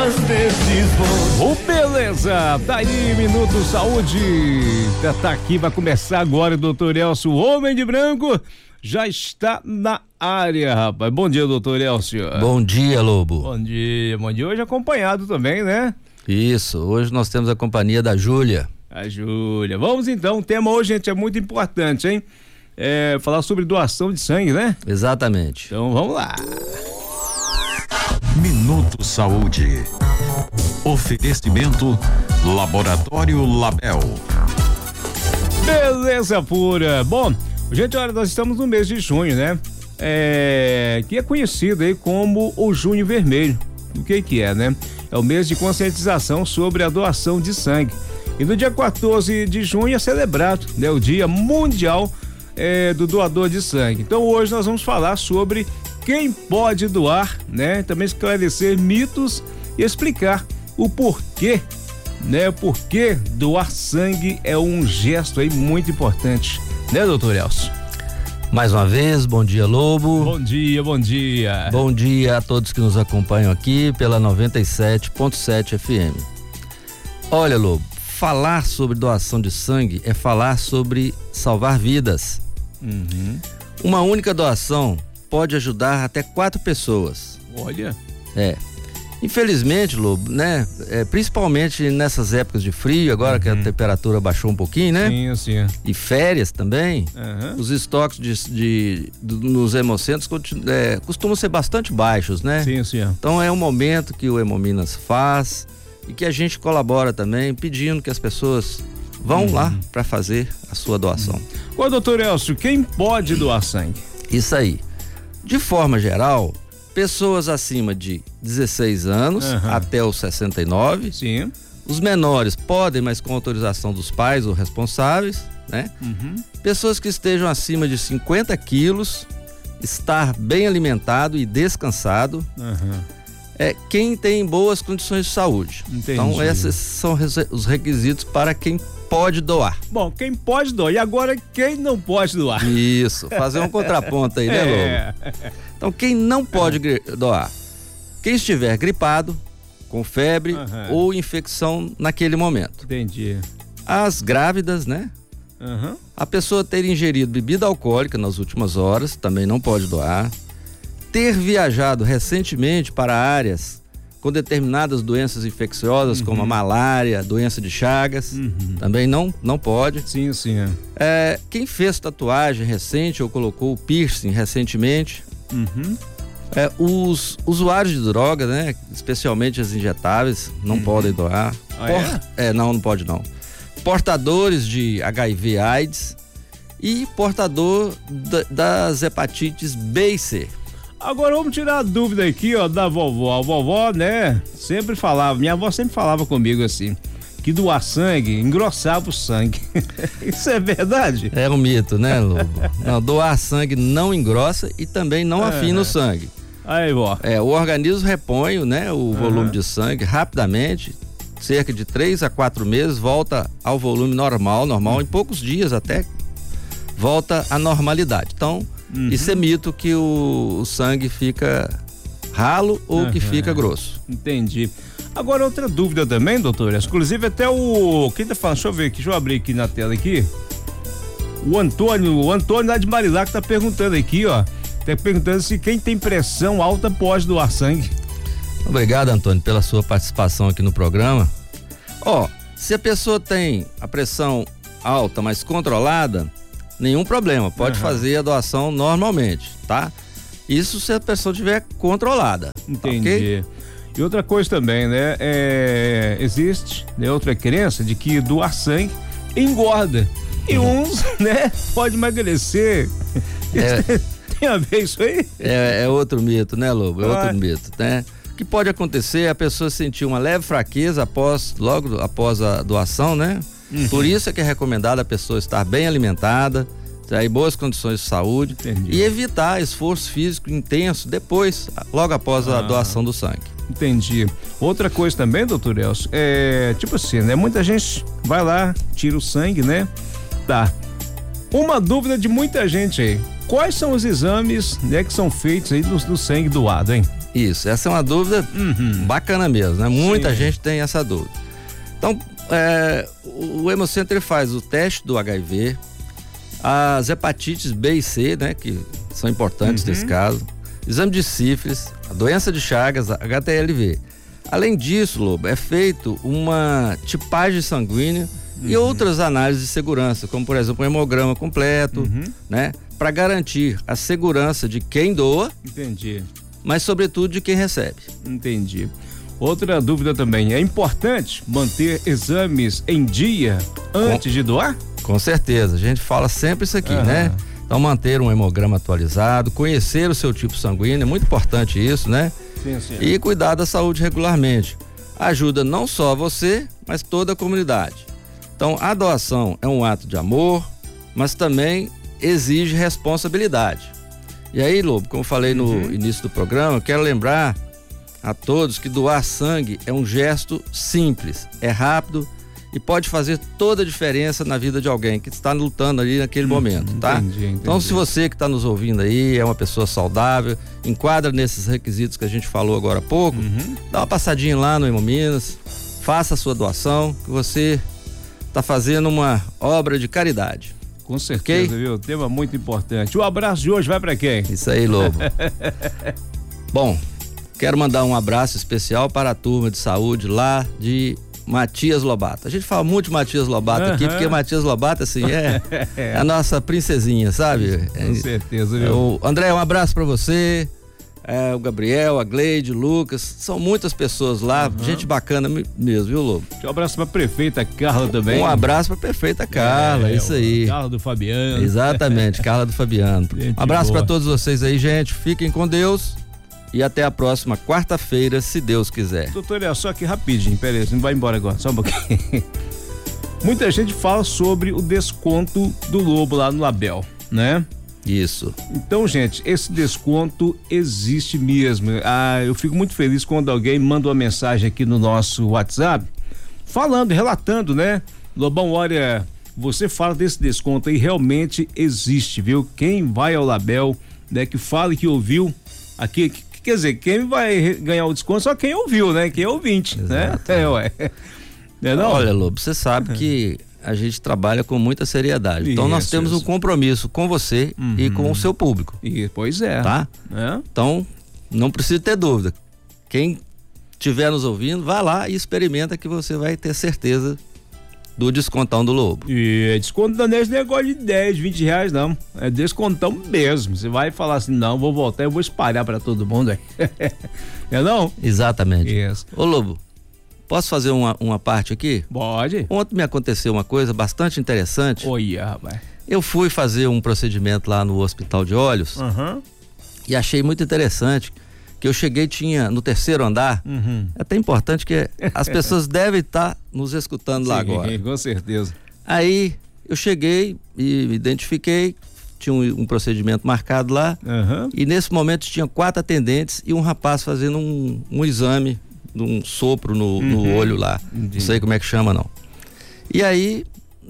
às vezes vou. Beleza, tá aí, Minuto Saúde. Tá aqui, vai começar agora, doutor Elcio, o Homem de Branco, já está na área, rapaz. Bom dia, doutor Elcio. Bom dia, Lobo. Bom dia. Hoje acompanhado também, né? Isso, hoje nós temos a companhia da Júlia. A Júlia. Vamos então, o tema hoje, gente, é muito importante, hein? Falar sobre doação de sangue, né? Exatamente. Então vamos lá. Minuto Saúde. Oferecimento Laboratório Label. Beleza pura. Bom, gente, olha, nós estamos no mês de junho, né? Que é conhecido aí como o Junho Vermelho. O que é, né? É o mês de conscientização sobre a doação de sangue. E no dia 14 de junho é celebrado, né, o Dia Mundial do Doador de Sangue. Então hoje nós vamos falar sobre quem pode doar, né? Também esclarecer mitos e explicar o porquê, né? Porque doar sangue é um gesto aí muito importante, né, doutor Elcio? Mais uma vez, bom dia, Lobo. Bom dia, bom dia. Bom dia a todos que nos acompanham aqui pela 97.7 FM. Olha, Lobo, falar sobre doação de sangue é falar sobre salvar vidas. Uhum. Uma única doação pode ajudar até 4 pessoas. Olha. Infelizmente, Lobo, né? Principalmente nessas épocas de frio, agora que a temperatura baixou um pouquinho, né? Sim. E férias também, Uhum. os estoques nos hemocentros costumam ser bastante baixos, né? Sim. Então é um momento que o Hemominas faz e que a gente colabora também, pedindo que as pessoas vão lá para fazer a sua doação. Ô, doutor Elcio, quem pode doar sangue? Isso aí. De forma geral, pessoas acima de 16 anos até os 69. Sim. Os menores podem, mas com autorização dos pais ou responsáveis, né? Pessoas que estejam acima de 50 quilos, estar bem alimentado e descansado. Quem tem boas condições de saúde. Entendi. Então esses são os requisitos para quem pode doar. Bom, quem pode doar. E agora quem não pode doar? Isso, fazer um contraponto aí, né, Lobo? Então quem não pode doar? Quem estiver gripado, com febre ou infecção naquele momento. Entendi. As grávidas, né? A pessoa ter ingerido bebida alcoólica nas últimas horas também não pode doar. Ter viajado recentemente para áreas com determinadas doenças infecciosas, como a malária, doença de Chagas, também não pode. Sim. Quem fez tatuagem recente ou colocou piercing recentemente. Os usuários de droga, né? Especialmente as injetáveis, não podem doar. Não pode não. Portadores de HIV/AIDS e portador das hepatites B e C. Agora vamos tirar a dúvida aqui, ó, da vovó. A vovó, né, sempre falava, minha avó sempre falava comigo assim, que doar sangue engrossava o sangue. Isso é verdade? É um mito, né, Lobo? Não, doar sangue não engrossa e também não afina o sangue. Aí, vó. O organismo repõe, né, o volume de sangue rapidamente, cerca de 3 a 4 meses, volta ao volume normal, em poucos dias até volta à normalidade. Então, isso é mito que o sangue fica ralo ou que fica grosso. Entendi. Agora outra dúvida também, doutor, inclusive até quem tá falando, deixa eu ver aqui, deixa eu abrir aqui na tela aqui. O Antônio lá de Marilá que tá perguntando aqui, ó, tá perguntando se quem tem pressão alta pode doar sangue. Obrigado, Antônio, pela sua participação aqui no programa. Se a pessoa tem a pressão alta, mas controlada, nenhum problema, pode fazer a doação normalmente, tá? Isso se a pessoa estiver controlada. Entendi. Okay? E outra coisa também, né? Existe, né, outra crença de que doar sangue engorda. E uns, né, pode emagrecer. Tem a ver isso aí? É outro mito, né, Lobo? É outro mito, né? O que pode acontecer é a pessoa sentir uma leve fraqueza logo após a doação, né? Por isso é que é recomendado a pessoa estar bem alimentada, em boas condições de saúde. Entendi. E evitar esforço físico intenso logo após a doação do sangue. Entendi. Outra coisa também, doutor Elcio, tipo assim, né? Muita gente vai lá, tira o sangue, né? Tá. Uma dúvida de muita gente aí. Quais são os exames, né, que são feitos aí do sangue doado, hein? Isso, essa é uma dúvida bacana mesmo, né? Muita gente tem essa dúvida. Então, o Hemocenter faz o teste do HIV, as hepatites B e C, né? Que são importantes nesse caso, exame de sífilis, a doença de Chagas, HTLV. Além disso, Lobo, é feito uma tipagem sanguínea e outras análises de segurança, como por exemplo um hemograma completo, né? Para garantir a segurança de quem doa. Entendi. Mas sobretudo de quem recebe. Entendi. Outra dúvida também, é importante manter exames em dia antes de doar? Com certeza, a gente fala sempre isso aqui, né? Então manter um hemograma atualizado, conhecer o seu tipo sanguíneo, é muito importante isso, né? Sim. E cuidar da saúde regularmente. Ajuda não só você, mas toda a comunidade. Então a doação é um ato de amor, mas também exige responsabilidade. E aí, Lobo, como eu falei no início do programa, eu quero lembrar a todos que doar sangue é um gesto simples, é rápido e pode fazer toda a diferença na vida de alguém que está lutando ali naquele momento, tá? Entendi. Então, se você que está nos ouvindo aí é uma pessoa saudável, enquadra nesses requisitos que a gente falou agora há pouco, dá uma passadinha lá no Hemominas, faça a sua doação, que você está fazendo uma obra de caridade. Com certeza, viu? Tema muito importante. O abraço de hoje vai para quem? Isso aí, Lobo. Bom, quero mandar um abraço especial para a turma de saúde lá de Matias Lobato. A gente fala muito de Matias Lobato aqui, porque Matias Lobato, assim, é a nossa princesinha, sabe? Com certeza, viu? André, um abraço para você. O Gabriel, a Gleide, o Lucas, são muitas pessoas lá, gente bacana mesmo, viu, Lobo? Um abraço pra prefeita Carla também. Um abraço pra prefeita Carla, isso aí. Carla do Fabiano. Exatamente, Carla do Fabiano. Um abraço pra todos vocês aí, gente, fiquem com Deus e até a próxima quarta-feira, se Deus quiser. Doutor, só que rapidinho, peraí, você não vai embora agora, só um pouquinho. Muita gente fala sobre o desconto do Lobo lá no Label, né? Isso. Então, gente, esse desconto existe mesmo. Eu fico muito feliz quando alguém manda uma mensagem aqui no nosso WhatsApp, falando, relatando, né? Lobão, olha, você fala desse desconto aí, realmente existe, viu? Quem vai ao Label, né, que fala que ouviu aqui, quer dizer, quem vai ganhar o desconto só quem ouviu, né? Quem é ouvinte, né? Ué. Não? Olha, Lobo, você sabe que a gente trabalha com muita seriedade. Então nós temos um compromisso com você e com o seu público. Pois é. Tá? Então, não precisa ter dúvida. Quem estiver nos ouvindo, vai lá e experimenta que você vai ter certeza do descontão do Lobo. E desconto não é esse negócio de 10, 20 reais, não. É descontão mesmo. Você vai falar assim, não, vou voltar, eu vou espalhar pra todo mundo aí. Não? Exatamente. Isso. Ô, Lobo, posso fazer uma parte aqui? Pode. Ontem me aconteceu uma coisa bastante interessante. Olha, rapaz. Eu fui fazer um procedimento lá no Hospital de Olhos e achei muito interessante que eu cheguei, tinha no 3º andar. É até importante que as pessoas devem estar nos escutando lá agora. Com certeza. Aí eu cheguei e me identifiquei, tinha um procedimento marcado lá e nesse momento tinha 4 atendentes e um rapaz fazendo um exame, um sopro no olho lá, não sei como é que chama não. E aí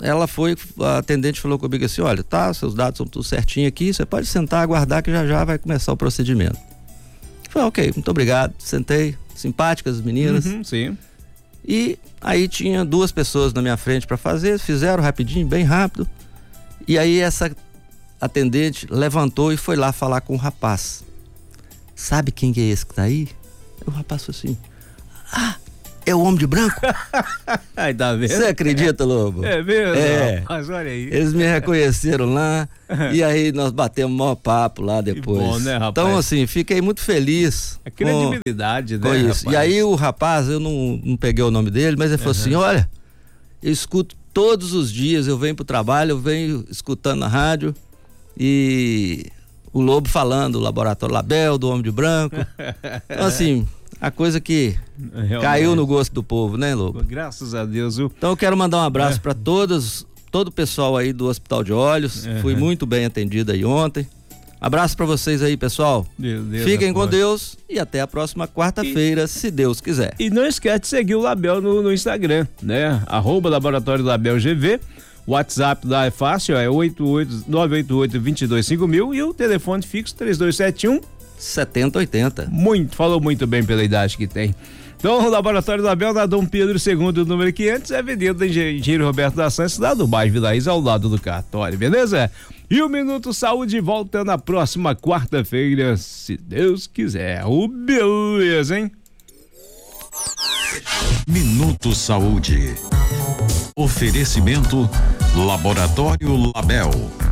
a atendente falou comigo assim, olha, tá, seus dados são tudo certinho aqui, você pode sentar, aguardar que já vai começar o procedimento. Eu falei, ok, muito obrigado, sentei, simpáticas as meninas. Sim. E aí tinha 2 pessoas na minha frente para fazer, fizeram rapidinho, bem rápido. E aí essa atendente levantou e foi lá falar com o rapaz. Sabe quem que é esse que tá aí? O rapaz falou assim, é o homem de branco? Aí, tá vendo? Você acredita, Lobo? É mesmo? É. Mas olha aí. Eles me reconheceram lá e aí nós batemos o maior papo lá depois. Que bom, né, rapaz? Então, assim, fiquei muito feliz. A credibilidade, com né, isso. rapaz? E aí o rapaz, eu não peguei o nome dele, mas ele falou assim, olha, eu escuto todos os dias, eu venho pro trabalho, eu venho escutando na rádio e o Lobo falando, do Laboratório Label, do Homem de Branco. Então, assim, a coisa que caiu no gosto do povo, né, Lobo? Graças a Deus, viu? Então eu quero mandar um abraço para todo o pessoal aí do Hospital de Olhos. Fui muito bem atendido aí ontem. Abraço para vocês aí, pessoal. Deus, fiquem com Deus e até a próxima quarta-feira, se Deus quiser. E não esquece de seguir o Label no Instagram, né? @Laboratório Label GV. O WhatsApp lá é fácil, é 988-225000 e o telefone fixo 70, 80. Falou muito bem pela idade que tem. Então, o Laboratório Label na Dom Pedro II, número 500, é vendido da Engenheiro Roberto da Santos, lá do bairro Vila Raiz, ao lado do cartório, beleza? E o Minuto Saúde volta na próxima quarta-feira, se Deus quiser. Beleza, hein? Minuto Saúde. Oferecimento Laboratório Label.